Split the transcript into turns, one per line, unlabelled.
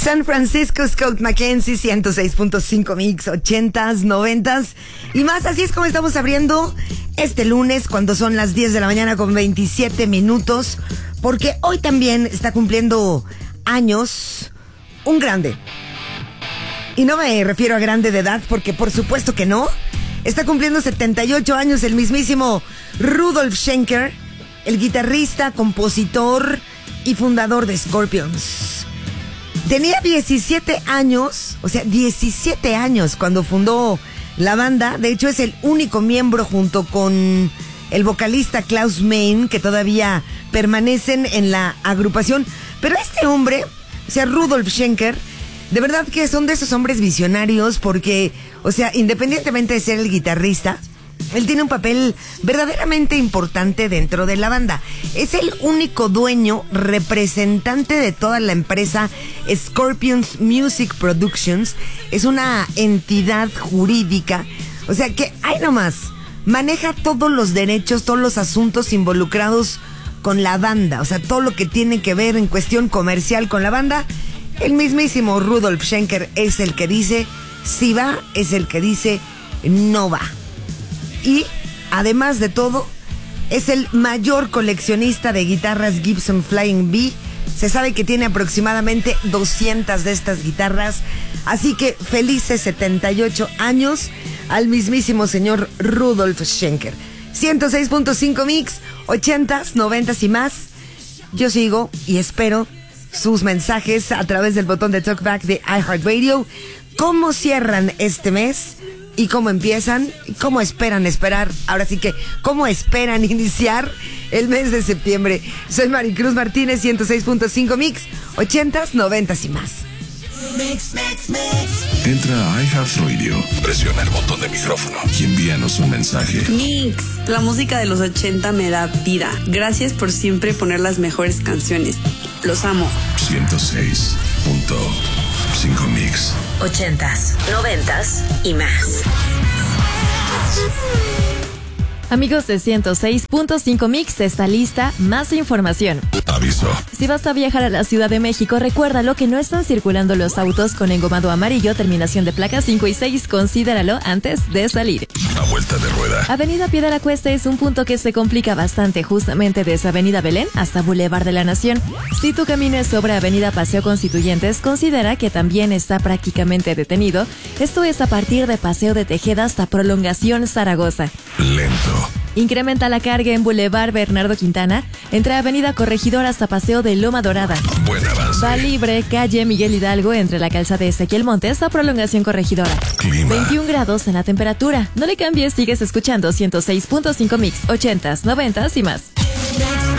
San Francisco, Scott McKenzie, 106.5 Mix, 80s, 90s y más. Así es como estamos abriendo este lunes cuando son las 10 de la mañana con 27 minutos, porque hoy también está cumpliendo años un grande. Y no me refiero a grande de edad, porque por supuesto que no. Está cumpliendo 78 años el mismísimo Rudolf Schenker, el guitarrista, compositor y fundador de Scorpions. Tenía 17 años, o sea, 17 años cuando fundó la banda. De hecho, es el único miembro junto con el vocalista Klaus Meine que todavía permanecen en la agrupación. Pero este hombre, o sea, Rudolf Schenker, de verdad que son de esos hombres visionarios porque, o sea, independientemente de ser el guitarrista, él tiene un papel verdaderamente importante dentro de la banda. Es el único dueño, representante de toda la empresa Scorpions Music Productions. Es una entidad jurídica, o sea que, ahí nomás, maneja todos los derechos, todos los asuntos involucrados con la banda. O sea, todo lo que tiene que ver en cuestión comercial con la banda. El mismísimo Rudolf Schenker es el que dice si va, es el que dice no va. Y, además de todo, es el mayor coleccionista de guitarras Gibson Flying V. Se sabe que tiene aproximadamente 200 de estas guitarras. Así que felices 78 años al mismísimo señor Rudolf Schenker. 106.5 Mix, 80s, 90s y más. Yo sigo y espero sus mensajes a través del botón de Talkback de iHeartRadio. ¿Cómo cierran este mes? ¿Y cómo empiezan? ¿Cómo esperan esperar? Ahora sí que, ¿cómo esperan iniciar el mes de septiembre? Soy Maricruz Martínez, 106.5 Mix, 80s, 90s y más.
Mix. Entra a iHeartRadio, presiona el botón de micrófono y envíanos un mensaje.
Mix, la música de los 80 me da vida. Gracias por siempre poner las mejores canciones. Los amo.
106.5 Mix.
80s, 90s y más.
Amigos de 106.5 Mix, está lista más información.
Aviso.
Si vas a viajar a la Ciudad de México, recuérdalo que no están circulando los autos con engomado amarillo, terminación de placas 5 y 6. Considéralo antes de salir.
A vuelta de rueda.
Avenida Pie de la Cuesta es un punto que se complica bastante, justamente desde Avenida Belén hasta Boulevard de la Nación. Si tu camino es sobre Avenida Paseo Constituyentes, considera que también está prácticamente detenido. Esto es a partir de Paseo de Tejeda hasta Prolongación Zaragoza.
Lento.
Incrementa la carga en Boulevard Bernardo Quintana, entre Avenida Corregidor hasta Paseo de Loma Dorada.
Buen avance.
Va libre, calle Miguel Hidalgo, entre la calzada Ezequiel Montes a Prolongación Corregidora.
Clima.
21 grados en la temperatura. No le cambies, sigues escuchando 106.5 Mix, 80s, 90s y más.